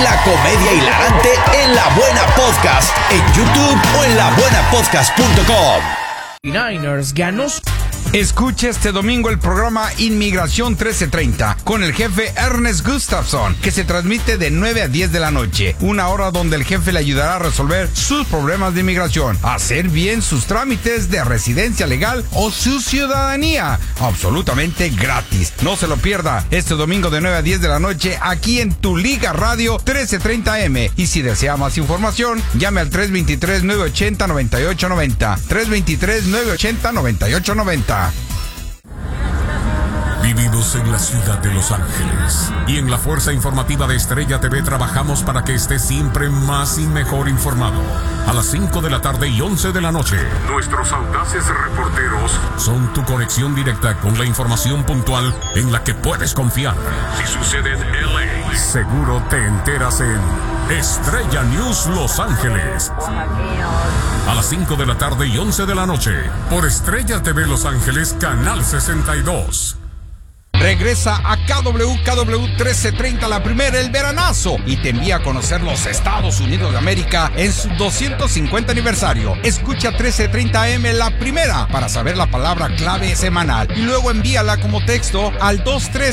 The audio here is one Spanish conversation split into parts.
La comedia hilarante en La Buena Podcast, en YouTube o en labuenapodcast.com. Niners ganó. Escuche este domingo el programa Inmigración 1330 con el jefe Ernest Gustafson, que se transmite de 9 a 10 de la noche, una hora donde el jefe le ayudará a resolver sus problemas de inmigración, a hacer bien sus trámites de residencia legal o su ciudadanía, absolutamente gratis. No se lo pierda este domingo de 9 a 10 de la noche aquí en Tu Liga Radio 1330M. Y si desea más información, llame al 323-980-9890. 323-980-9890. Vivimos en la ciudad de Los Ángeles y en la Fuerza Informativa de Estrella TV trabajamos para que estés siempre más y mejor informado. A las 5 de la tarde y 11 de la noche, nuestros audaces reporteros son tu conexión directa con la información puntual en la que puedes confiar. Si sucede en LA, seguro te enteras en Estrella News Los Ángeles. A las 5 de la tarde y 11 de la noche, por Estrella TV Los Ángeles, Canal 62. Regresa a KW 1330 la primera, el veranazo, y te envía a conocer los Estados Unidos de América en su 250 aniversario. Escucha 1330M la primera para saber la palabra clave semanal y luego envíala como texto al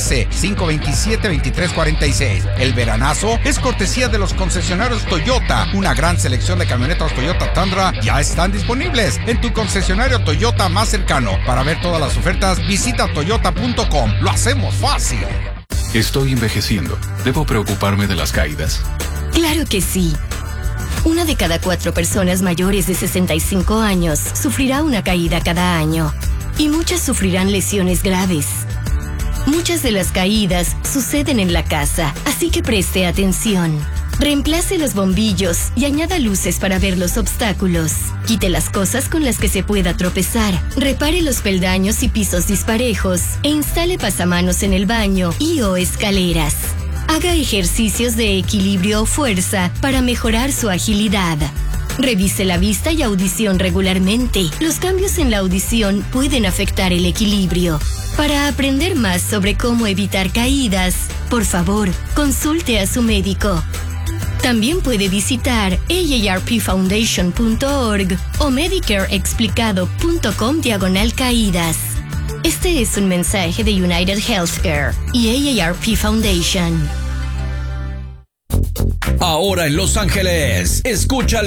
213-527-2346. El veranazo es cortesía de los concesionarios Toyota. Una gran selección de camionetas Toyota Tundra ya están disponibles en tu concesionario Toyota más cercano. Para ver todas las ofertas, visita toyota.com. Lo hacemos fácil. Estoy envejeciendo. ¿Debo preocuparme de las caídas? Claro que sí. 1 de cada 4 personas mayores de 65 años sufrirá una caída cada año. Y muchas sufrirán lesiones graves. Muchas de las caídas suceden en la casa, así que preste atención. Reemplace los bombillos y añada luces para ver los obstáculos. Quite las cosas con las que se pueda tropezar. Repare los peldaños y pisos disparejos e instale pasamanos en el baño y o escaleras. Haga ejercicios de equilibrio o fuerza para mejorar su agilidad. Revise la vista y audición regularmente. Los cambios en la audición pueden afectar el equilibrio. Para aprender más sobre cómo evitar caídas, por favor, consulte a su médico. También puede visitar aarpfoundation.org o medicareexplicado.com/caídas. Este es un mensaje de United Healthcare y AARP Foundation. Ahora en Los Ángeles, escucha al